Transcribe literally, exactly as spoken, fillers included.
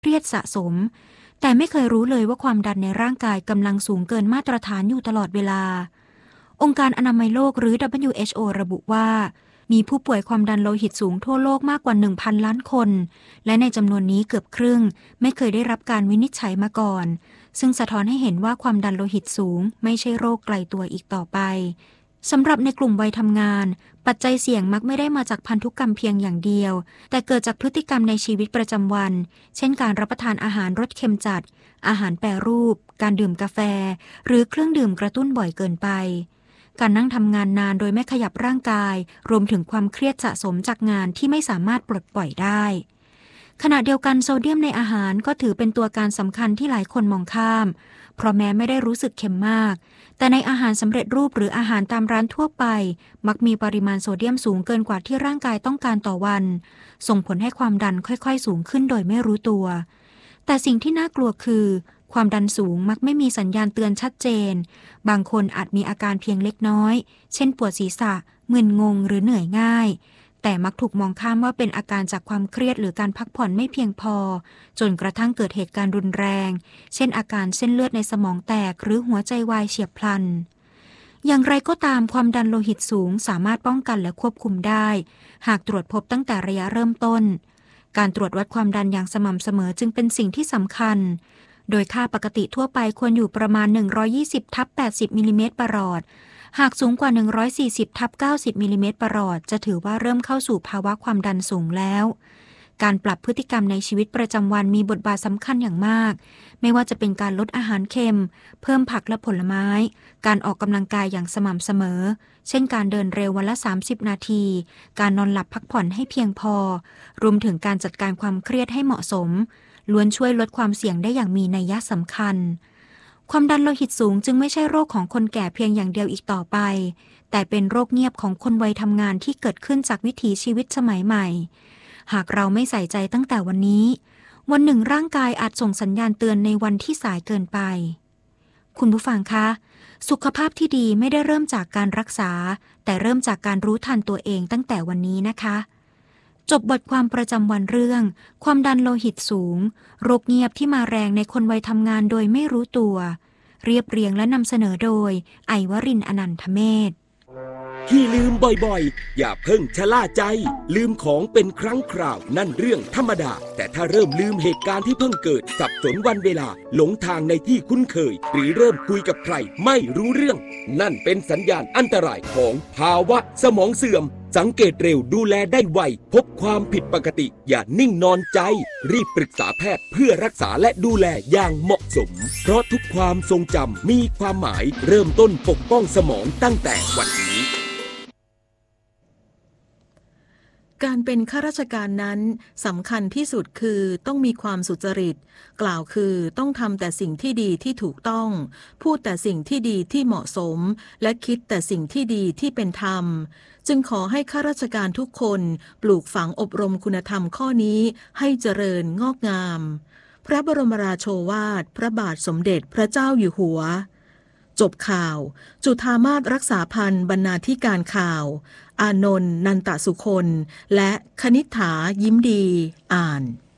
เครียดสะสมแต่ไม่เคยรู้เลยว่าความดันในร่างกายกำลังสูงเกินมาตรฐานอยู่ตลอดเวลาองค์การอนามัยโลกหรือ ดับเบิลยู เอช โอ ระบุว่ามีผู้ป่วยความดันโลหิตสูงทั่วโลกมากกว่า หนึ่งพัน ล้านคนและในจำนวนนี้เกือบครึ่งไม่เคยได้รับการวินิจฉัยมาก่อนซึ่งสะท้อนให้เห็นว่าความดันโลหิตสูงไม่ใช่โรคไกลตัวอีกต่อไปสำหรับในกลุ่มวัยทำงานปัจจัยเสี่ยงมักไม่ได้มาจากพันธุกรรมเพียงอย่างเดียวแต่เกิดจากพฤติกรรมในชีวิตประจำวันเช่นการรับประทานอาหารรสเค็มจัดอาหารแปรรูปการดื่มกาแฟหรือเครื่องดื่มกระตุ้นบ่อยเกินไปการนั่งทำงานนานโดยไม่ขยับร่างกายรวมถึงความเครียดสะสมจากงานที่ไม่สามารถปลดปล่อยได้ขณะเดียวกันโซเดียมในอาหารก็ถือเป็นตัวการสำคัญที่หลายคนมองข้ามเพราะแม้ไม่ได้รู้สึกเค็มมากแต่ในอาหารสำเร็จรูปหรืออาหารตามร้านทั่วไปมักมีปริมาณโซเดียมสูงเกินกว่าที่ร่างกายต้องการต่อวันส่งผลให้ความดันค่อยๆสูงขึ้นโดยไม่รู้ตัวแต่สิ่งที่น่ากลัวคือความดันสูงมักไม่มีสัญญาณเตือนชัดเจนบางคนอาจมีอาการเพียงเล็กน้อยเช่นปวดศีรษะมึนงงหรือเหนื่อยง่ายแต่มักถูกมองข้ามว่าเป็นอาการจากความเครียดหรือการพักผ่อนไม่เพียงพอจนกระทั่งเกิดเหตุการณ์รุนแรงเช่นอาการเส้นเลือดในสมองแตกหรือหัวใจวายเฉียบพลันอย่างไรก็ตามความดันโลหิตสูงสามารถป้องกันและควบคุมได้หากตรวจพบตั้งแต่ระยะเริ่มต้นการตรวจวัดความดันอย่างสม่ำเสมอจึงเป็นสิ่งที่สำคัญโดยค่าปกติทั่วไปควรอยู่ประมาณหนึ่งร้อยยี่สิบทับแปดสิบมิลลิเมตรประหลอดหากสูงกว่าหนึ่งร้อยสี่สิบทับเก้าสิบมิลลิเมตรประหลอดจะถือว่าเริ่มเข้าสู่ภาวะความดันสูงแล้วการปรับพฤติกรรมในชีวิตประจำวันมีบทบาทสำคัญอย่างมากไม่ว่าจะเป็นการลดอาหารเค็มเพิ่มผักและผลไม้การออกกำลังกายอย่างสม่ำเสมอเช่นการเดินเร็ววันละสามสิบนาทีการนอนหลับพักผ่อนให้เพียงพอรวมถึงการจัดการความเครียดให้เหมาะสมล้วนช่วยลดความเสี่ยงได้อย่างมีนัยสำคัญความดันโลหิตสูงจึงไม่ใช่โรคของคนแก่เพียงอย่างเดียวอีกต่อไปแต่เป็นโรคเงียบของคนวัยทำงานที่เกิดขึ้นจากวิถีชีวิตสมัยใหม่หากเราไม่ใส่ใจตั้งแต่วันนี้วันหนึ่งร่างกายอาจส่งสัญญาณเตือนในวันที่สายเกินไปคุณผู้ฟังคะสุขภาพที่ดีไม่ได้เริ่มจากการรักษาแต่เริ่มจากการรู้ทันตัวเองตั้งแต่วันนี้นะคะจบบทความประจำวันเรื่องความดันโลหิตสูงโรคเงียบที่มาแรงในคนวัยทำงานโดยไม่รู้ตัวเรียบเรียงและนำเสนอโดยไอวรินทร์อนันทเมธที่ลืมบ่อยๆอย่าเพิ่งชะล่าใจลืมของเป็นครั้งคราวนั่นเรื่องธรรมดาแต่ถ้าเริ่มลืมเหตุการณ์ที่เพิ่งเกิดสับสนวันเวลาหลงทางในที่คุ้นเคยหรือเริ่มคุยกับใครไม่รู้เรื่องนั่นเป็นสัญญาณอันตรายของภาวะสมองเสื่อมสังเกตเร็วดูแลได้ไวพบความผิดปกติอย่านิ่งนอนใจรีบปรึกษาแพทย์เพื่อรักษาและดูแลอย่างเหมาะสมเพราะทุกความทรงจำมีความหมายเริ่มต้นปกป้องสมองตั้งแต่วันนี้การเป็นข้าราชการนั้นสำคัญที่สุดคือต้องมีความสุจริตกล่าวคือต้องทำแต่สิ่งที่ดีที่ถูกต้องพูดแต่สิ่งที่ดีที่เหมาะสมและคิดแต่สิ่งที่ดีที่เป็นธรรมจึงขอให้ข้าราชการทุกคนปลูกฝังอบรมคุณธรรมข้อนี้ให้เจริญงอกงามพระบรมราโชวาทพระบาทสมเด็จพระเจ้าอยู่หัวจบข่าวจุฑามาสรักษาพันธ์บรรณาธิการข่าวอานนท์นันตสุคนและคณิษฐายิ้มดีอ่าน